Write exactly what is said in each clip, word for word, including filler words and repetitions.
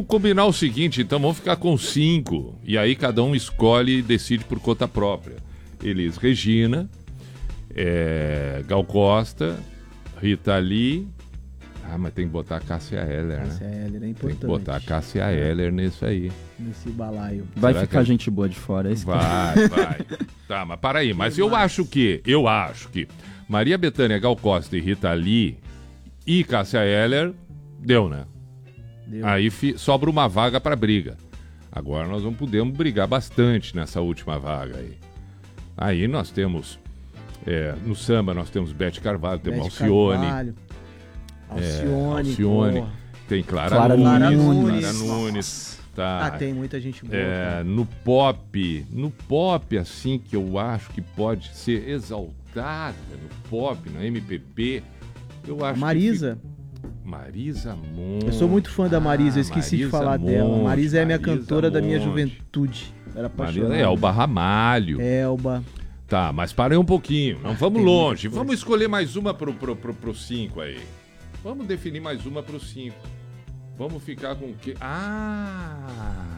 vamos combinar o seguinte, então vamos ficar com cinco. E aí cada um escolhe e decide por conta própria. Elis Regina, é, Gal Costa, Rita Lee. Ah, mas tem que botar a Cássia Eller, Cássia né? Eller é importante. Tem que botar a Cássia Eller nisso aí. Nesse balaio. Vai Será ficar que... gente boa de fora, é isso? Vai, vai. Tá, mas para aí. Mas eu acho que, eu acho que Maria Bethânia, Gal Costa e Rita Lee e Cássia Eller, deu, né? Deu. Aí fi, sobra uma vaga para briga. Agora nós vamos poder brigar bastante nessa última vaga aí. Aí nós temos, é, no samba nós temos Beth Carvalho, temos Beth Alcione. Carvalho. Alcione, é, Alcione. porra. Tem Clara, Clara Nunes. Clara Nunes. Clara Nunes. Tá. Ah, tem muita gente boa. É, no pop, no pop, assim, que eu acho que pode ser exaltada, no pop, na M P B, eu acho Marisa. Que... Marisa Monte. Eu sou muito fã da Marisa, eu esqueci Marisa de falar Monte, dela. Marisa é a minha Marisa cantora da minha Monte. juventude. Era apaixonada. Marisa, Elba Ramalho. Elba. Tá, mas parem um pouquinho, não vamos Tem longe. Vamos escolher mais uma pro, pro, pro, pro cinco aí. Vamos definir mais uma pro cinco. Vamos ficar com o quê? Ah!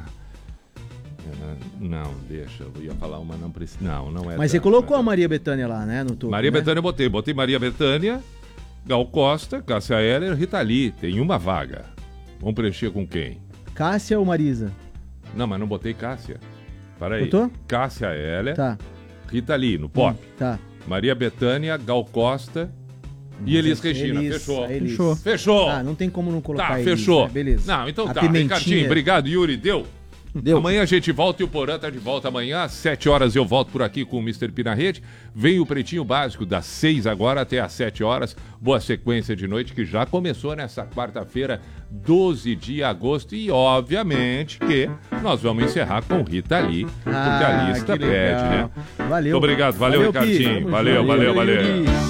Não, deixa, eu ia falar uma, não precisa. Não, não é. Mas você colocou a Maria Bethânia lá, né? No topo, Maria né? Bethânia eu botei. Botei Maria Bethânia, Gal Costa, Cássia Eller, Rita Lee. Tem uma vaga. Vamos preencher com quem? Cássia ou Marisa? Não, mas não botei Cássia. Para aí. Botou? Cássia Eller, Tá. Rita Lee, no pop. Hum, tá. Maria Bethânia, Gal Costa e Elis Regina. Elis, Fechou. Elis. Fechou. Fechou. Ah, não tem como não colocar Tá, Elis, fechou. né? Beleza. Não, então A tá. pimentinha. Ricardinho, obrigado. Yuri, deu? Deu. Amanhã a gente volta e o Porã tá de volta amanhã. Às sete horas eu volto por aqui com o mister P na rede. Vem o Pretinho Básico das seis agora até às sete horas. Boa sequência de noite que já começou nessa quarta-feira, doze de agosto. E obviamente que nós vamos encerrar com Rita Lee, porque Ah, a lista que pede, legal. né? Valeu. Muito obrigado. Valeu, Valeu, Pi. Ricardinho. Tamo Valeu, junto. valeu, valeu. Valeu, Yuri.